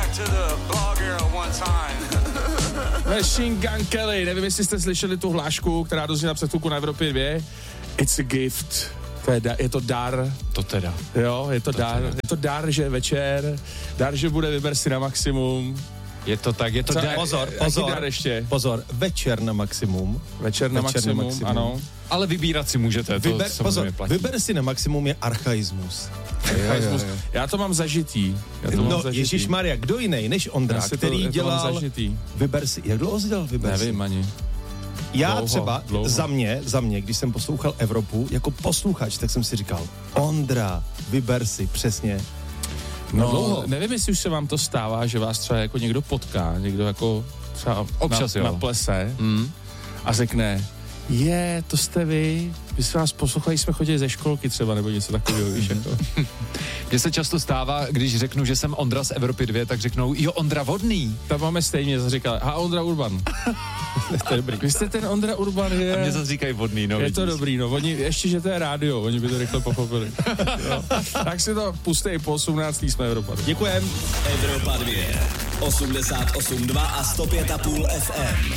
Machine Gun Kelly, nevím, jestli jste slyšeli tu hlášku, která dozní na přetluku na Evropě 2. It's a gift. Je to dar. To teda. Jo, je to dar. Teda. Je to dar, že večer, dar, že bude Vyber si na maximum. Je to tak, je to dar. Pozor, večer na maximum. Večer na maximum, ano. Ale vybírat si můžete, to samozřejmě platí. Vyber si na maximum je archaismus. Já to mám zažitý. Ježišmarja, kdo jiný než Ondra, který dělal Vyber si. Jak dlouho jsi dělal Vyber si? Nevím ani. Já třeba, za mě, když jsem poslouchal Evropu, jako posluchač, tak jsem si říkal, Ondra, Vyber si, přesně. No, nevím, jestli už se vám to stává, že vás třeba jako někdo potká, někdo jako třeba občas na plese a řekne, to jste vy, my jsme vás poslouchali, jsme chodili ze školky třeba, nebo něco takového, víš, jako. Mně se často stává, když řeknu, že jsem Ondra z Evropy 2, tak řeknou, Ondra Vodný. Tam máme stejně, zase říkal, Ondra Urban. To je dobrý. Vy jste ten Ondra Urban, je. A mě zase říkají Vodný, no. Je to dobrý, no. Oni, ještě, že to je rádio, oni by to rychle pochopili. Tak si to pustej, po 18. jsme Evropa. Děkujem. Evropa 2, 88,2 a 105,5 FM.